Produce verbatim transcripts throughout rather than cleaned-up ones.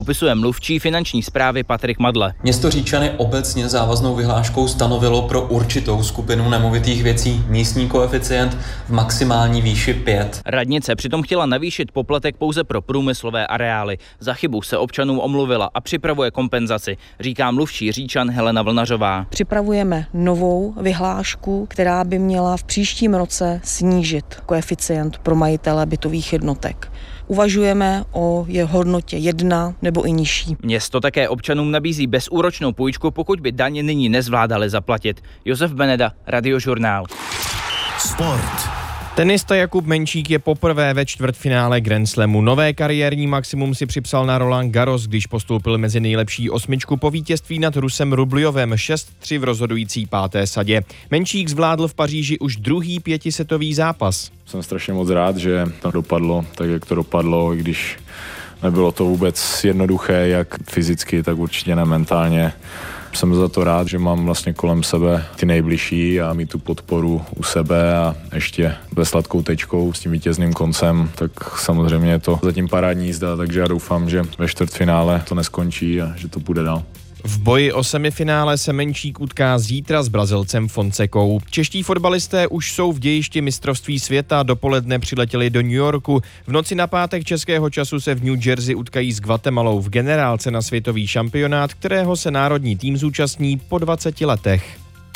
Popisuje mluvčí finanční správy Patrik Madle. Město Říčany obecně závaznou vyhláškou stanovilo pro určitou skupinu nemovitých věcí místní koeficient v maximální výši pět. Radnice přitom chtěla navýšit poplatek pouze pro průmyslové areály. Za chybu se občanům omluvila a připravuje kompenzaci, říká mluvčí Říčan Helena Vlnařová. Připravujeme novou vyhlášku, která by měla v příštím roce snížit koeficient pro majitele bytových jednotek. Uvažujeme o je hodnotě jedna nebo i nižší. Město také občanům nabízí bezúročnou půjčku, pokud by daně nyní nezvládali zaplatit. Josef Beneda, Radiožurnál. Sport. Tenista Jakub Menčík je poprvé ve čtvrtfinále Grand Slamu. Nové kariérní maximum si připsal na Roland Garros, když postoupil mezi nejlepší osmičku po vítězství nad Rusem Rubljovem šest tři v rozhodující páté sadě. Menčík zvládl v Paříži už druhý pětisetový zápas. Jsem strašně moc rád, že to dopadlo tak, jak to dopadlo, i když nebylo to vůbec jednoduché, jak fyzicky, tak určitě ne mentálně. Jsem za to rád, že mám vlastně kolem sebe ty nejbližší a mít tu podporu u sebe a ještě ve sladkou tečkou s tím vítězným koncem, tak samozřejmě je to zatím parádní jízda, takže já doufám, že ve čtvrtfinále to neskončí a že to půjde dál. V boji o semifinále se Menčík utká zítra s Brazilcem Fonsecou. Čeští fotbalisté už jsou v dějišti mistrovství světa, dopoledne přiletěli do New Yorku. V noci na pátek českého času se v New Jersey utkají s Guatemalou v generálce na světový šampionát, kterého se národní tým zúčastní po dvaceti letech.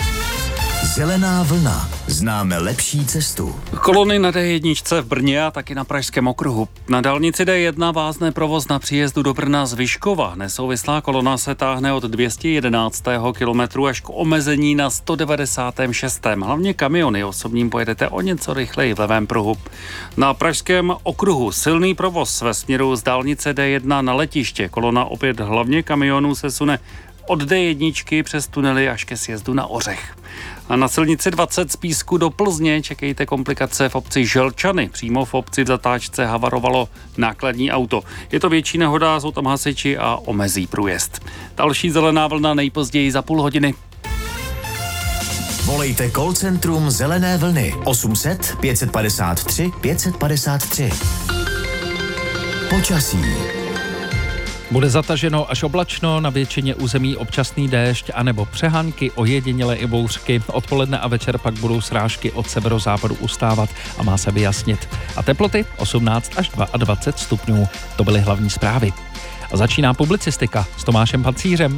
Zelená vlna. Známe lepší cestu. Kolony na dé jedna v Brně a taky na Pražském okruhu. Na dálnici dé jedna vázne provoz na příjezdu do Brna z Vyškova. Nesouvislá kolona se táhne od dvě stě jedenáctého kilometru až k omezení na sto devadesátém šestém Hlavně kamiony osobním pojedete o něco rychleji v levém pruhu. Na Pražském okruhu silný provoz ve směru z dálnice dé jedna na letiště. Kolona opět hlavně kamionů se sune od dé jedna přes tunely až ke sjezdu na Ořech. A na silnici dvacet z Písku do Plzně čekejte komplikace v obci Želčany. Přímo v obci v zatáčce havarovalo nákladní auto. Je to větší nehoda, jsou tam hasiči a omezí průjezd. Další zelená vlna nejpozději za půl hodiny. Volejte call centrum Zelené vlny osm set pět padesát tři pět padesát tři. Počasí. Bude zataženo až oblačno, na většině území občasný déšť anebo přehánky, ojediněle i bouřky. Odpoledne a večer pak budou srážky od severozápadu ustávat a má se vyjasnit. A teploty osmnáct až dvacet dva stupňů. To byly hlavní zprávy. A začíná publicistika s Tomášem Pacířem.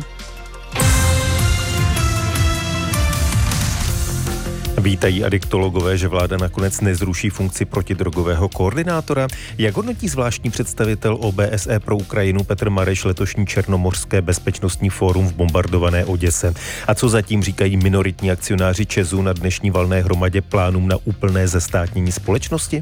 Vítají adiktologové, že vláda nakonec nezruší funkci protidrogového koordinátora. Jak hodnotí zvláštní představitel O B S E pro Ukrajinu Petr Mareš letošní černomořské bezpečnostní fórum v bombardované Oděse? A co zatím říkají minoritní akcionáři ČEZu na dnešní valné hromadě plánům na úplné zestátnění společnosti?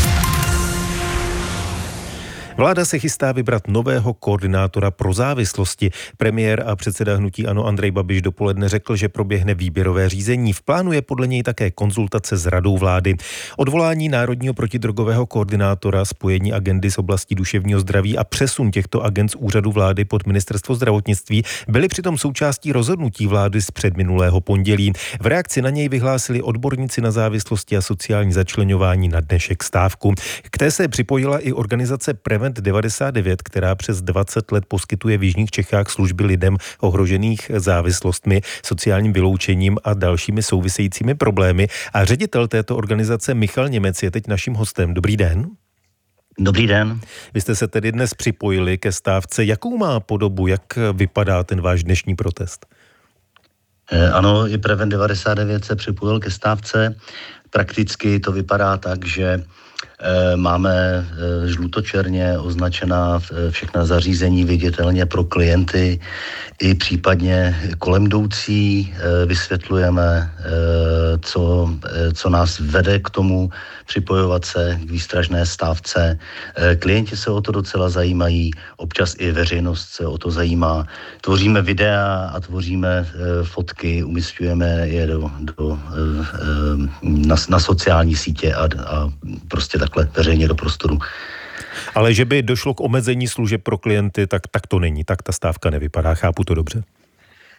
Vláda se chystá vybrat nového koordinátora pro závislosti. Premiér a předseda hnutí ANO Andrej Babiš dopoledne řekl, že proběhne výběrové řízení. V plánu je podle něj také konzultace s radou vlády. Odvolání národního protidrogového koordinátora, spojení agendy z oblasti duševního zdraví a přesun těchto agend z úřadu vlády pod ministerstvo zdravotnictví byly přitom součástí rozhodnutí vlády z předminulého pondělí. V reakci na něj vyhlásili odborníci na závislosti a sociální začleňování na dnešek stávku. K té se připojila i organizace Prevent devadesát devět, která přes dvacet let poskytuje v jižních Čechách služby lidem ohrožených závislostmi, sociálním vyloučením a dalšími souvisejícími problémy. A ředitel této organizace Michal Němec je teď naším hostem. Dobrý den. Dobrý den. Vy jste se tedy dnes připojili ke stávce. Jakou má podobu, jak vypadá ten váš dnešní protest? Ano, i Prevent devadesát devět se připojil ke stávce. Prakticky to vypadá tak, že máme žlutočerně označená všechna zařízení viditelně pro klienty i případně kolem jdoucí. Vysvětlujeme, co, co nás vede k tomu připojovat se k výstražné stávce. Klienti se o to docela zajímají, občas i veřejnost se o to zajímá. Tvoříme videa a tvoříme fotky, umísťujeme je do, do, na, na sociální sítě a, a prostě takhle veřejně do prostoru. Ale že by došlo k omezení služeb pro klienty, tak, tak to není. Tak ta stávka nevypadá. Chápu to dobře?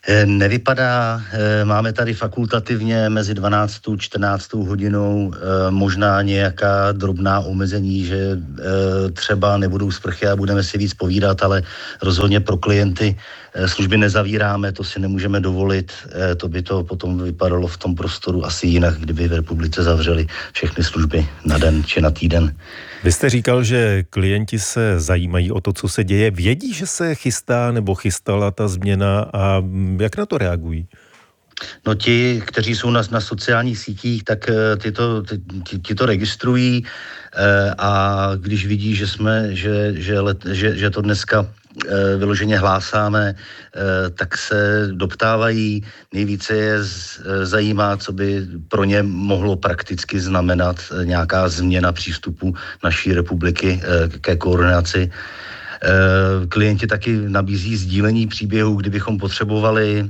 Nevypadá, máme tady fakultativně mezi dvanáctou a čtrnáctou hodinou možná nějaká drobná omezení, že třeba nebudou sprchy a budeme si víc povídat, ale rozhodně pro klienty služby nezavíráme, to si nemůžeme dovolit, to by to potom vypadalo v tom prostoru asi jinak, kdyby v republice zavřeli všechny služby na den či na týden. Vy jste říkal, že klienti se zajímají o to, co se děje. Vědí, že se chystá nebo chystala ta změna a jak na to reagují? No ti, kteří jsou na, na sociálních sítích, tak ty to, ty, ty, ty to registrují a když vidí, že jsme, že, že, let, že, že to dneska vyloženě hlásáme, tak se doptávají. Nejvíce je zajímá, co by pro ně mohlo prakticky znamenat nějaká změna přístupu naší republiky ke koordinaci. Klienti taky nabízí sdílení příběhů, kdybychom potřebovali.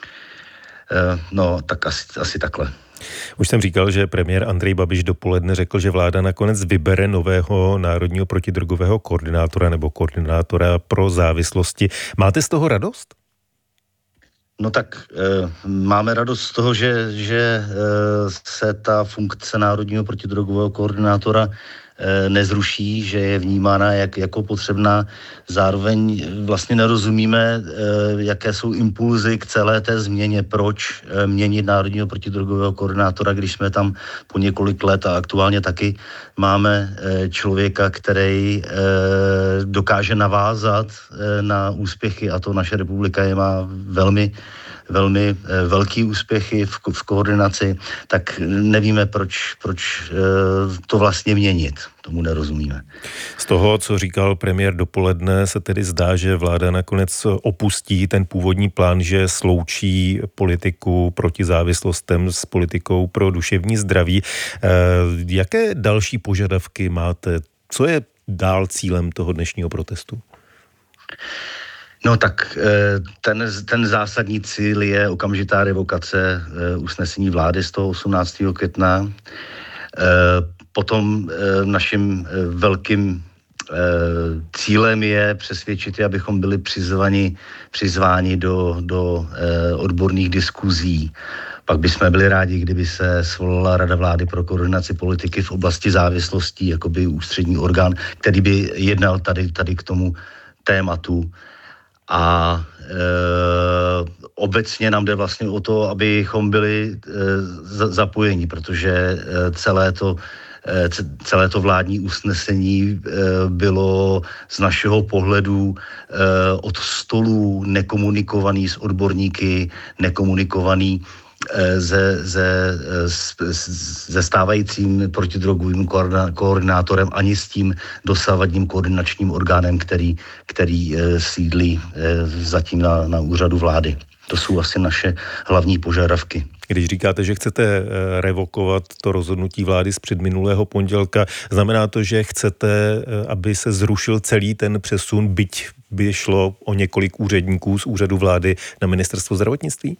No, tak asi, asi takhle. Už jsem říkal, že premiér Andrej Babiš dopoledne řekl, že vláda nakonec vybere nového národního protidrogového koordinátora nebo koordinátora pro závislosti. Máte z toho radost? No tak e, máme radost z toho, že, že e, se ta funkce národního protidrogového koordinátora e, nezruší, že je vnímána jak, jako potřebná. Zároveň vlastně nerozumíme, e, jaké jsou impulzy k celé té změně, proč e, měnit národního protidrogového koordinátora, když jsme tam po několik let a aktuálně taky máme e, člověka, který e, dokáže navázat e, na úspěchy, a to naše republika je má velmi velmi e, velký úspěchy v, v koordinaci, tak nevíme, proč, proč e, to vlastně měnit. Tomu nerozumíme. Z toho, co říkal premiér dopoledne, se tedy zdá, že vláda nakonec opustí ten původní plán, že sloučí politiku proti závislostem s politikou pro duševní zdraví. E, jaké další požadavky máte? Co je dál cílem toho dnešního protestu? No tak ten, ten zásadní cíl je okamžitá revokace usnesení vlády z toho osmnáctého května. Potom naším velkým cílem je přesvědčit, abychom byli přizvani, přizváni do, do odborných diskuzí. Pak bychom byli rádi, kdyby se svolala Rada vlády pro koordinaci politiky v oblasti závislostí, jakoby ústřední orgán, který by jednal tady, tady k tomu tématu. A e, obecně nám jde vlastně o to, abychom byli e, zapojeni, protože e, celé to, e, celé to vládní usnesení e, bylo z našeho pohledu e, od stolu nekomunikovaný s odborníky, nekomunikovaný ze, ze, ze stávajícím protidrogovým koordinátorem ani s tím dosávadním koordinačním orgánem, který, který sídlí zatím na, na úřadu vlády. To jsou asi naše hlavní požadavky. Když říkáte, že chcete revokovat to rozhodnutí vlády z předminulého pondělka, znamená to, že chcete, aby se zrušil celý ten přesun, byť by šlo o několik úředníků z úřadu vlády na ministerstvo zdravotnictví?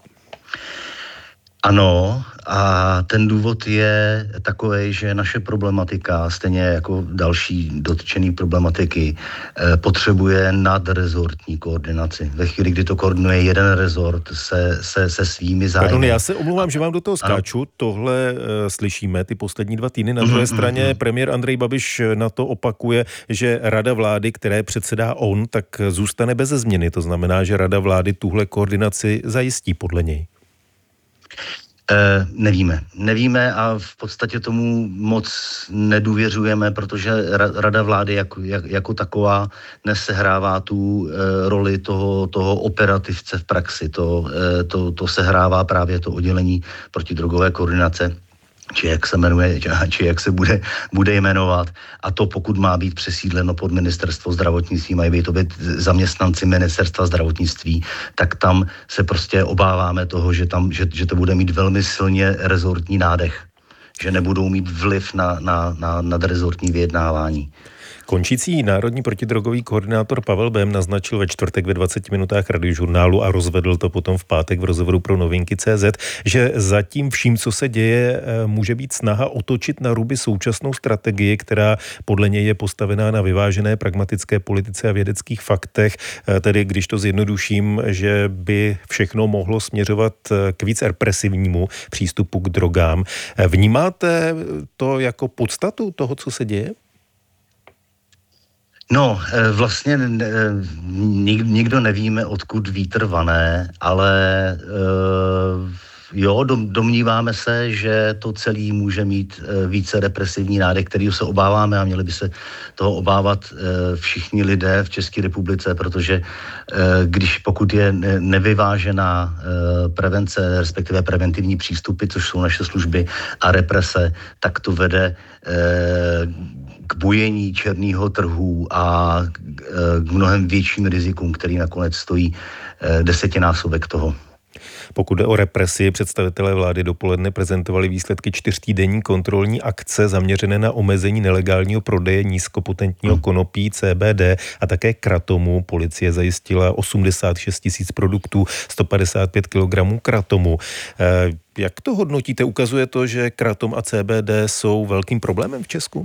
Ano, a ten důvod je takový, že naše problematika, stejně jako další dotčený problematiky, potřebuje nadrezortní koordinaci. Ve chvíli, kdy to koordinuje jeden rezort se, se, se svými zájmy. Pardon, já se omlouvám, že vám do toho skáču. Ano. Tohle uh, slyšíme ty poslední dva týdny. Na druhé mm-hmm. straně premiér Andrej Babiš na to opakuje, že Rada vlády, které předsedá on, tak zůstane beze změny. To znamená, že Rada vlády tuhle koordinaci zajistí podle něj. E, nevíme. Nevíme a v podstatě tomu moc nedůvěřujeme, protože Rada vlády jako, jak, jako taková nesehrává tu e, roli toho, toho operativce v praxi. To, e, to, to sehrává právě to oddělení protidrogové koordinace, či jak se jmenuje, či jak se bude, bude jmenovat. A to pokud má být přesídleno pod ministerstvo zdravotnictví, mají být to být zaměstnanci ministerstva zdravotnictví, tak tam se prostě obáváme toho, že, tam, že, že to bude mít velmi silně rezortní nádech, že nebudou mít vliv na, na, na nadrezortní vyjednávání. Končící národní protidrogový koordinátor Pavel Bém naznačil ve čtvrtek ve dvaceti minutách Radiožurnálu a rozvedl to potom v pátek v rozhovoru pro Novinky tečka cé zet, že zatím vším, co se děje, může být snaha otočit na ruby současnou strategii, která podle něj je postavená na vyvážené pragmatické politice a vědeckých faktech, tedy když to zjednoduším, že by všechno mohlo směřovat k víc represivnímu přístupu k drogám. Vnímáte to jako podstatu toho, co se děje? No, vlastně nikdo nevíme, odkud vítr vane, ale jo, domníváme se, že to celý může mít více represivní nádech, který se obáváme a měli by se toho obávat všichni lidé v České republice, protože když pokud je nevyvážená prevence, respektive preventivní přístupy, což jsou naše služby a represe, tak to vede k bujení černého trhu a k mnohem větším rizikům, který nakonec stojí desetinásobek toho. Pokud jde o represi, představitelé vlády dopoledne prezentovali výsledky čtyřtýdenní kontrolní akce zaměřené na omezení nelegálního prodeje nízkopotentního konopí C B D a také kratomu. Policie zajistila osmdesát šest tisíc produktů, sto padesát pět kilogramů kratomu. Jak to hodnotíte? Ukazuje to, že kratom a C B D jsou velkým problémem v Česku?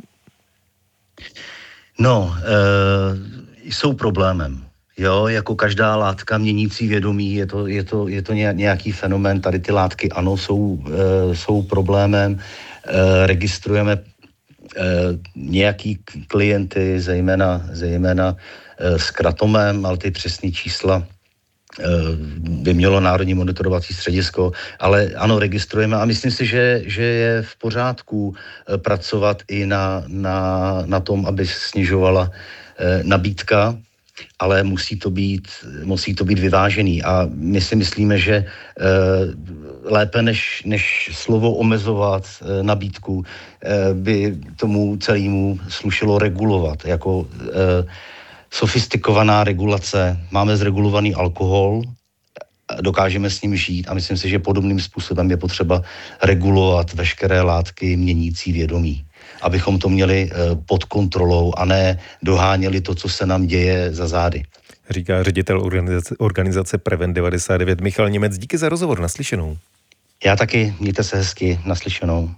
No, e, jsou problémem. Jo, jako každá látka měnící vědomí, je to, je to, je to nějaký fenomén. Tady ty látky, ano, jsou, e, jsou problémem. E, registrujeme e, nějaký klienty, zejména, zejména e, s kratomem, ale ty přesný čísla e, by mělo Národní monitorovací středisko, ale ano, registrujeme a myslím si, že, že je v pořádku e, pracovat i na, na, na tom, aby snižovala e, nabídka, ale musí to být, musí to být vyvážený a my si myslíme, že e, lépe než, než slovo omezovat e, nabídku e, by tomu celému slušelo regulovat. Jako e, sofistikovaná regulace, máme zregulovaný alkohol, dokážeme s ním žít a myslím si, že podobným způsobem je potřeba regulovat veškeré látky měnící vědomí, abychom to měli pod kontrolou a ne doháněli to, co se nám děje za zády. Říká ředitel organizace, organizace Prevent devadesát devět Michal Němec. Díky za rozhovor, naslyšenou. Já taky, mějte se hezky, naslyšenou.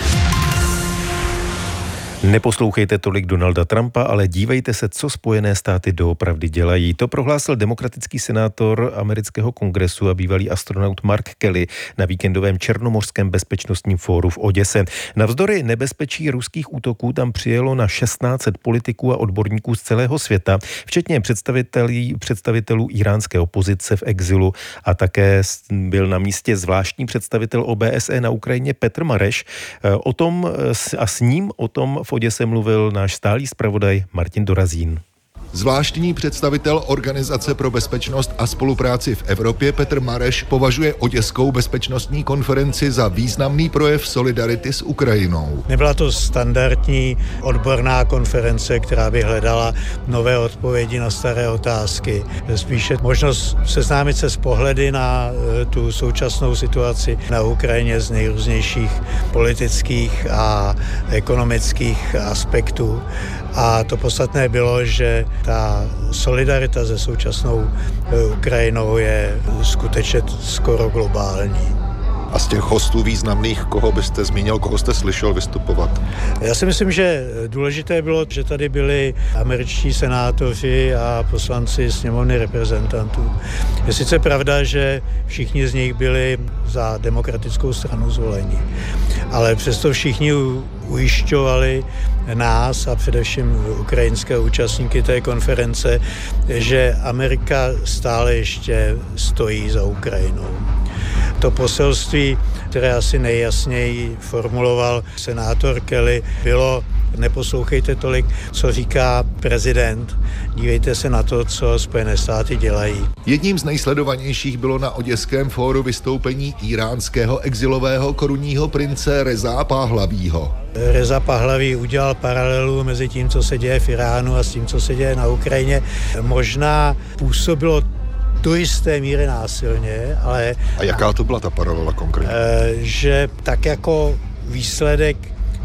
Neposlouchejte tolik Donalda Trumpa, ale dívejte se, co Spojené státy doopravdy dělají. To prohlásil demokratický senátor amerického kongresu a bývalý astronaut Mark Kelly na víkendovém Černomorském bezpečnostním fóru v Oděse. Navzdory nebezpečí ruských útoků tam přijelo na šestnáct set politiků a odborníků z celého světa, včetně představitelů, představitelů iránské opozice v exilu a také byl na místě zvláštní představitel O B S E na Ukrajině Petr Mareš. O tom a s ním o tom v Oděse mluvil náš stálý zpravodaj Martin Dorazín. Zvláštní představitel Organizace pro bezpečnost a spolupráci v Evropě Petr Mareš považuje oděskou bezpečnostní konferenci za významný projev solidarity s Ukrajinou. Nebyla to standardní odborná konference, která by hledala nové odpovědi na staré otázky. Spíše možnost seznámit se s pohledy na tu současnou situaci na Ukrajině z nejrůznějších politických a ekonomických aspektů. A to podstatné bylo, že ta solidarita se současnou Ukrajinou je skutečně skoro globální. A z těch hostů významných, koho byste zmínil, koho jste slyšel vystupovat? Já si myslím, že důležité bylo, že tady byli američtí senátoři a poslanci sněmovny reprezentantů. Je sice pravda, že všichni z nich byli za demokratickou stranu zvoleni, ale přesto všichni ujišťovali nás a především ukrajinské účastníky té konference, že Amerika stále ještě stojí za Ukrajinou. To poselství, které asi nejjasněji formuloval senátor Kelly, bylo: neposlouchejte tolik, co říká prezident, dívejte se na to, co Spojené státy dělají. Jedním z nejsledovanějších bylo na Oděském fóru vystoupení iránského exilového korunního prince Reza Pahlavího. Reza Pahlaví udělal paralelu mezi tím, co se děje v Iránu a s tím, co se děje na Ukrajině. Možná působilo do jisté míry násilně, ale... A jaká to byla ta paralela konkrétně? Že tak jako výsledek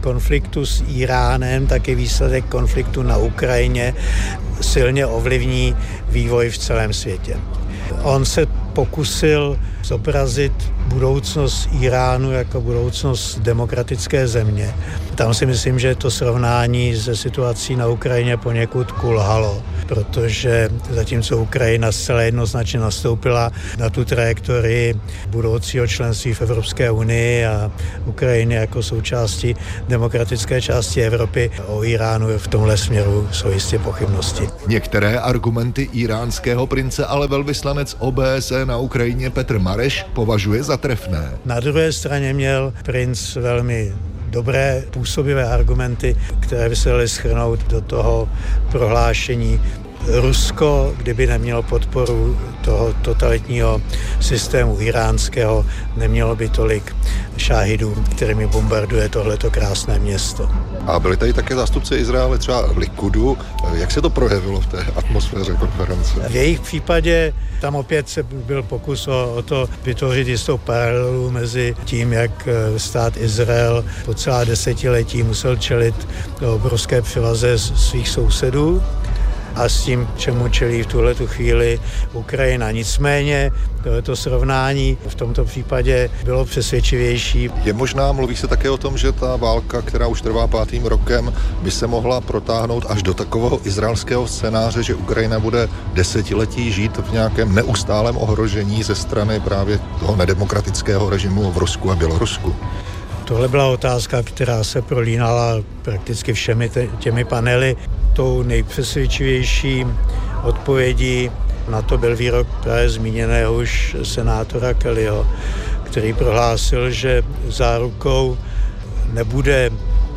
konfliktu s Iránem, tak i výsledek konfliktu na Ukrajině silně ovlivní vývoj v celém světě. On se pokusil zobrazit budoucnost Iránu jako budoucnost demokratické země. Tam si myslím, že to srovnání se situací na Ukrajině poněkud kulhalo, protože zatímco Ukrajina zcela jednoznačně nastoupila na tu trajektorii budoucího členství v Evropské unii a Ukrajiny jako součástí demokratické části Evropy, o Iránu v tomhle směru jsou jistě pochybnosti. Některé argumenty iránského prince ale velvyslanec O B S E na Ukrajině Petr Mareš považuje za trefné. Na druhé straně měl princ velmi dobré působivé argumenty, které by se daly shrnout do toho prohlášení. Rusko, kdyby nemělo podporu toho totalitního systému iránského, nemělo by tolik šáhidů, kterými bombarduje tohleto krásné město. A byli tady také zástupci Izraele třeba v Likudu. Jak se to projevilo v té atmosféře konference? V jejich případě tam opět se byl pokus o, o to vytvořit jistou paralelu mezi tím, jak stát Izrael po celá desetiletí musel čelit obrovské převaze svých sousedů a s tím, čemu čelí v tuhletu chvíli Ukrajina. Nicméně to srovnání v tomto případě bylo přesvědčivější. Je možná, mluví se také o tom, že ta válka, která už trvá pátým rokem, by se mohla protáhnout až do takového izraelského scénáře, že Ukrajina bude desetiletí žít v nějakém neustálém ohrožení ze strany právě toho nedemokratického režimu v Rusku a Bělorusku. Tohle byla otázka, která se prolínala prakticky všemi těmi panely. Tou nejpřesvědčivější odpovědí na to byl výrok právě zmíněného už senátora Kellyho, který prohlásil, že zárukou nebude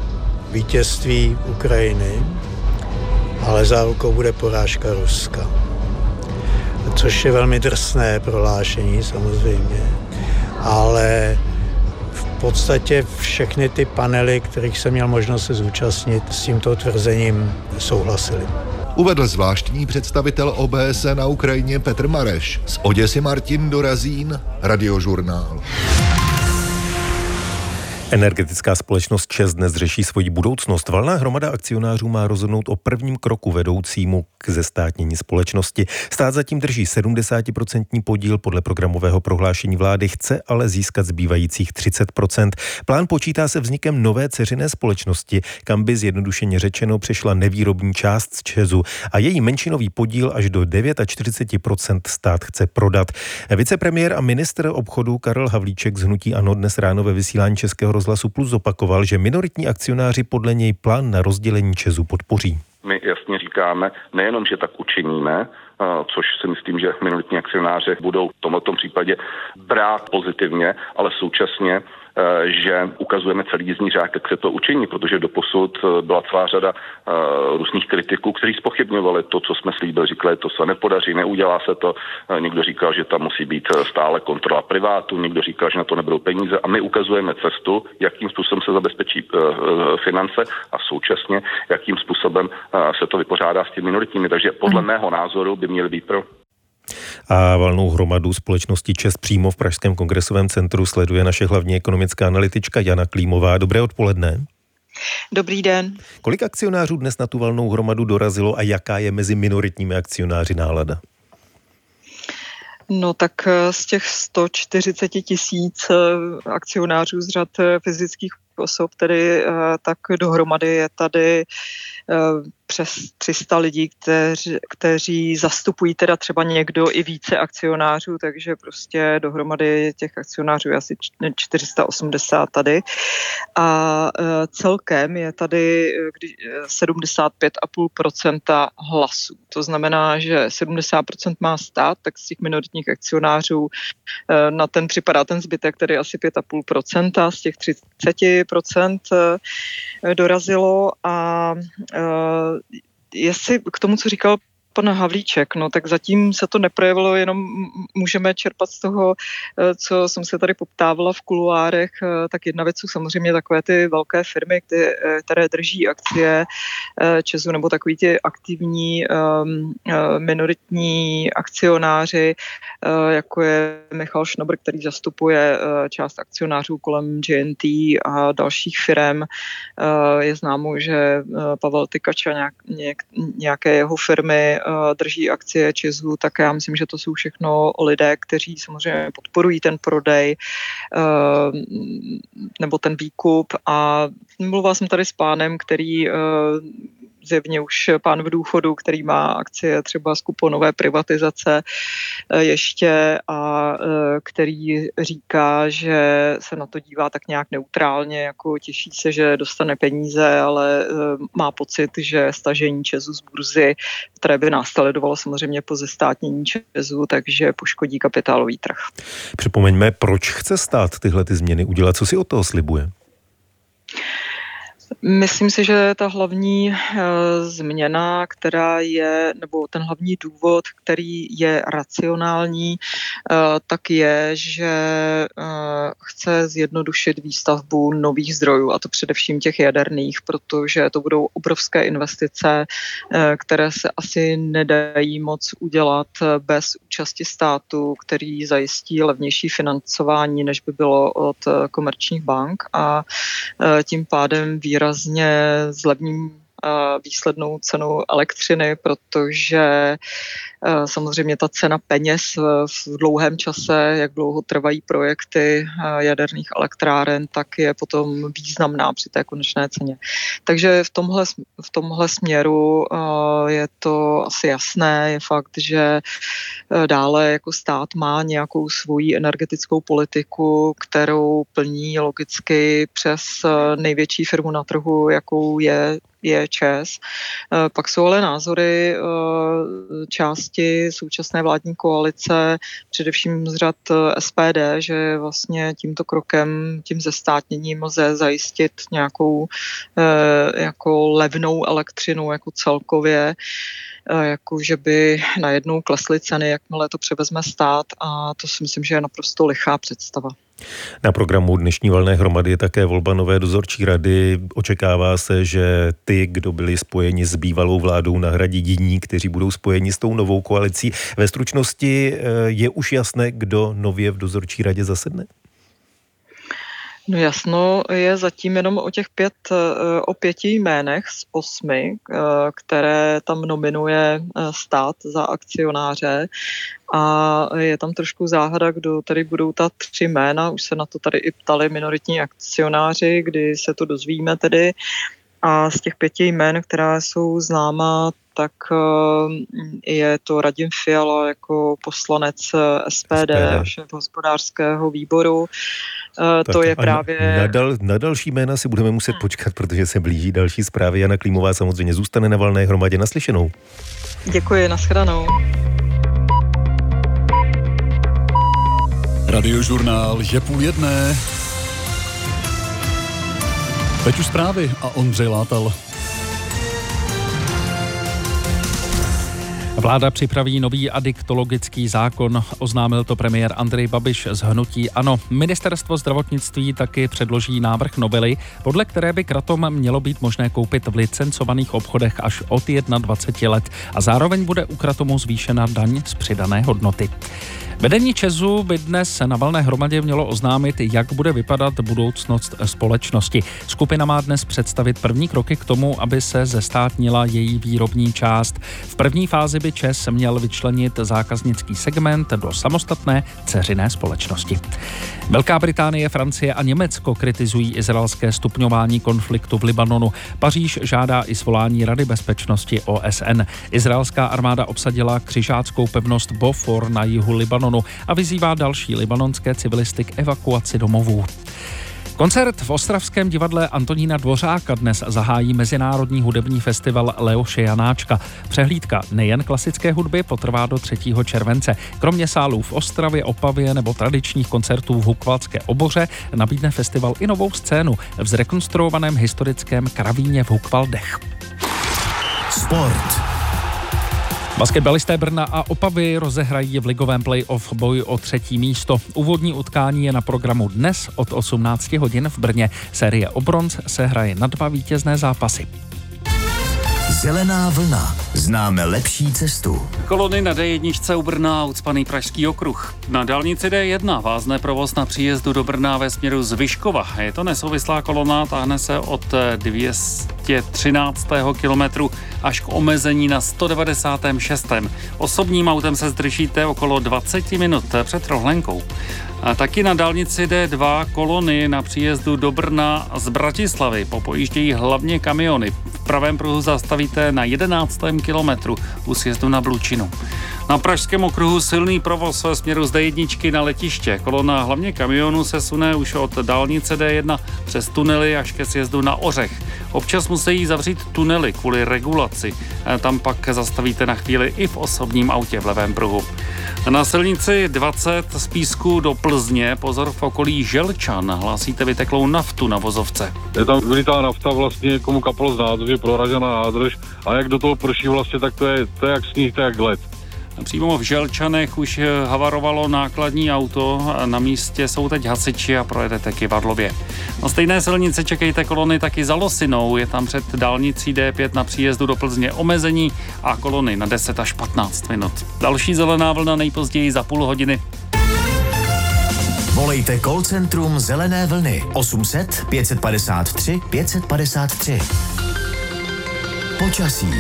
vítězství Ukrajiny, ale zárukou bude porážka Ruska. Což je velmi drsné prohlášení samozřejmě, ale v podstatě všechny ty panely, kterých jsem měl možnost se zúčastnit, s tímto tvrzením souhlasili. Uvedl zvláštní představitel O B S E na Ukrajině Petr Mareš. Z Oděsy Martin Dorazín, Radiožurnál. Energetická společnost ČEZ dnes řeší svoji budoucnost. Valná hromada akcionářů má rozhodnout o prvním kroku vedoucímu k zestátnění společnosti. Stát zatím drží sedmdesát procent podíl podle programového prohlášení vlády, chce ale získat zbývajících třicet procent. Plán počítá se vznikem nové dceřiné společnosti, kam by zjednodušeně řečeno přešla nevýrobní část z ČEZu a její menšinový podíl až do čtyřicet devět procent stát chce prodat. Vicepremiér a ministr obchodu Karel Havlíček z hnutí ANO dnes ráno ve vysílání Českého rozhlasu Plus zopakoval, že minoritní akcionáři podle něj plán na rozdělení ČEZu podpoří. My jasně říkáme, nejenom, že tak učiníme, což si myslím, že minoritní akcionáři budou v tomto případě brát pozitivně, ale současně, že ukazujeme celý jízdní řád, jak se to učiní, protože doposud byla celá řada různých kritiků, kteří zpochybňovali to, co jsme slíbili, říkali, to se nepodaří, neudělá se to. Někdo říkal, že tam musí být stále kontrola privátu, někdo říkal, že na to nebudou peníze a my ukazujeme cestu, jakým způsobem se zabezpečí finance a současně, jakým způsobem se to vypořádá s těmi minoritními. Takže podle mého názoru by měly být pro. A valnou hromadu společnosti ČEZ přímo v Pražském kongresovém centru sleduje naše hlavní ekonomická analytička Jana Klímová. Dobré odpoledne. Dobrý den. Kolik akcionářů dnes na tu valnou hromadu dorazilo a jaká je mezi minoritními akcionáři nálada? No tak z těch sto čtyřicet tisíc akcionářů z řad fyzických osob, tedy tak dohromady je tady přes tři sta lidí, kteři, kteří zastupují teda třeba někdo i více akcionářů, takže prostě dohromady těch akcionářů je asi čtyři sta osmdesát tady. A celkem je tady sedmdesát pět celá pět procenta hlasů. To znamená, že sedmdesát procent má stát, tak z těch minoritních akcionářů na ten připadá ten zbytek, tedy asi pět celá pět procenta z těch třicet procent dorazilo a jestli k tomu, co říkal pan Havlíček, no tak zatím se to neprojevilo, jenom můžeme čerpat z toho, co jsem se tady poptávala v kuluárech, tak jedna věc jsou samozřejmě takové ty velké firmy, které drží akcie ČEZu, nebo takový ty aktivní minoritní akcionáři, jako je Michal Schnabr, který zastupuje část akcionářů kolem J N T a dalších firem. Je známo, že Pavel Tykač a nějak, nějaké jeho firmy drží akcie ČEZu, tak já myslím, že to jsou všechno lidé, kteří samozřejmě podporují ten prodej nebo ten výkup. A mluvila jsem tady s pánem, který zjevně už pán v důchodu, který má akcie třeba z kuponové privatizace ještě a který říká, že se na to dívá tak nějak neutrálně, jako těší se, že dostane peníze, ale má pocit, že stažení ČEZu z burzy, které by následovalo samozřejmě po zestátnění ČEZu, takže poškodí kapitálový trh. Připomeňme, proč chce stát tyhle ty změny udělat, co si od toho slibuje? Myslím si, že ta hlavní e, změna, která je, nebo ten hlavní důvod, který je racionální, e, tak je, že e, chce zjednodušit výstavbu nových zdrojů, a to především těch jaderných, protože to budou obrovské investice, e, které se asi nedají moc udělat bez účasti státu, který zajistí levnější financování, než by bylo od komerčních bank, a e, tím pádem výrazně zlevním výslednou cenu elektřiny, protože samozřejmě ta cena peněz v dlouhém čase, jak dlouho trvají projekty jaderných elektráren, tak je potom významná při té konečné ceně. Takže v tomhle, v tomhle směru je to asi jasné. Je fakt, že dále jako stát má nějakou svoji energetickou politiku, kterou plní logicky přes největší firmu na trhu, jakou je je ČEZ. Pak jsou ale názory části současné vládní koalice, především z řad S P D, že vlastně tímto krokem, tím zestátněním lze zajistit nějakou jako levnou elektřinu jako celkově, jako že by najednou klesly ceny, jakmile to převezme stát, a to si myslím, že je naprosto lichá představa. Na programu dnešní valné hromady je také volba nové dozorčí rady. Očekává se, že ty, kdo byli spojeni s bývalou vládou, nahradí jiní, kteří budou spojeni s tou novou koalicí. Ve stručnosti je už jasné, kdo nově v dozorčí radě zasedne? No jasno je zatím jenom o těch pět, o pěti jménech z osmi, které tam nominuje stát za akcionáře. A je tam trošku záhada, kdo tady budou ta tři jména. Už se na to tady i ptali minoritní akcionáři, kdy se to dozvíme tedy. A z těch pěti jmén, která jsou známá, tak je to Radim Fiala jako poslanec S P D, šéf hospodářského výboru. Tak to je právě... Na, dal, na další jména si budeme muset počkat, protože se blíží další zprávy. Jana Klímová samozřejmě zůstane na valné hromadě. Naslyšenou. Děkuji, nashledanou. Radiožurnál je půl jedné. Teď už zprávy a Ondřej Látal. Vláda připraví nový adiktologický zákon, oznámil to premiér Andrej Babiš z hnutí ANO. Ministerstvo zdravotnictví taky předloží návrh novely, podle které by kratom mělo být možné koupit v licencovaných obchodech až od dvacet jedna let a zároveň bude u kratomu zvýšena daň z přidané hodnoty. Vedení ČEZu by dnes na valné hromadě mělo oznámit, jak bude vypadat budoucnost společnosti. Skupina má dnes představit první kroky k tomu, aby se zestátnila její výrobní část. V první fázi by ČEZ měl vyčlenit zákaznický segment do samostatné dceřiné společnosti. Velká Británie, Francie a Německo kritizují izraelské stupňování konfliktu v Libanonu. Paříž žádá i svolání Rady bezpečnosti O S N. Izraelská armáda obsadila křižáckou pevnost Bofor na jihu Libanonu a vyzývá další libanonské civilisty k evakuaci domovů. Koncert v ostravském divadle Antonína Dvořáka dnes zahájí mezinárodní hudební festival Leoše Janáčka. Přehlídka nejen klasické hudby potrvá do třetího července. Kromě sálů v Ostravě, Opavě nebo tradičních koncertů v Hukvaldské Oboře nabídne festival i novou scénu v zrekonstruovaném historickém Kravíně v Hukvaldech. Sport. Basketbalisté Brna a Opavy rozehrají v ligovém play-off boj o třetí místo. Úvodní utkání je na programu dnes od osmnáct hodin v Brně. Série o bronz se hraje na dva vítězné zápasy. Zelená vlna. Známe lepší cestu. Kolony na dé jedna u Brna a ucpaný Pražský okruh. Na dálnici dé jedna vázne provoz na příjezdu do Brna ve směru z Vyškova. Je to nesouvislá kolona, táhne se od dvě stě třináctého kilometru až k omezení na sto devadesátém šestém Osobním autem se zdržíte okolo dvacet minut před Rohlenkou. A taky na dálnici dé dva kolony na příjezdu do Brna z Bratislavy popojíždějí hlavně kamiony. V pravém pruhu zastavíte na jedenáctém kilometru u sjezdu na Blučinu. Na Pražském okruhu silný provoz ve směru z dé jedna na letiště. Kolona hlavně kamionů se sune už od dálnice dé jedna přes tunely až ke sjezdu na Ořech. Občas musí zavřít tunely kvůli regulaci. Tam pak zastavíte na chvíli i v osobním autě v levém pruhu. Na silnici dvacet z Písku do Plzně pozor v okolí Želčan. Hlásíte vyteklou naftu na vozovce. Je tam vylitá nafta vlastně, komu kapalo z nádrže, proražená nádrž a jak do toho prší vlastně, tak to je, to je jak sníh, to je jak led. Přímo v Želčanech už havarovalo nákladní auto, na místě jsou teď hasiči a projedete Kyvadlově. Na stejné silnici čekejte kolony taky za Losinou, je tam před dálnicí dé pět na příjezdu do Plzně omezení a kolony na deset až patnáct minut. Další zelená vlna nejpozději za půl hodiny. Volejte call centrum Zelené vlny osm set pět padesát tři pět padesát tři. Počasí.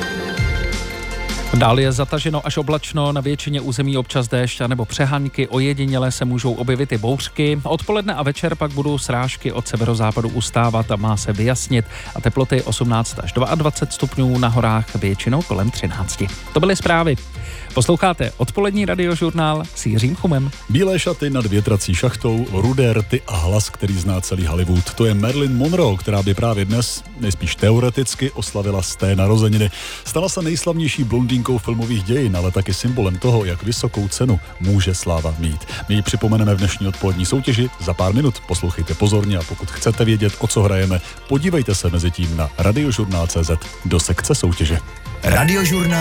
Dál je zataženo až oblačno, na většině území občas déšť nebo přehánky, ojediněle se můžou objevit i bouřky. Odpoledne a večer pak budou srážky od severozápadu ustávat a má se vyjasnit a teploty osmnáct až dvacet dva stupňů, na horách většinou kolem třináct. To byly zprávy. Posloucháte odpolední radiožurnál s Jiřím Chumem. Bílé šaty nad větrací šachtou, rudé rty a hlas, který zná celý Hollywood. To je Marilyn Monroe, která by právě dnes, nejspíš teoreticky, oslavila sté narozeniny. Stala se nejslavnější blondýnkou filmových dějin, ale taky symbolem toho, jak vysokou cenu může sláva mít. My ji připomeneme v dnešní odpolední soutěži za pár minut. Poslouchejte pozorně a pokud chcete vědět, o co hrajeme, podívejte se mezi tím na radiožurnál tečka cé zet do sekce soutěže. Radiožurnál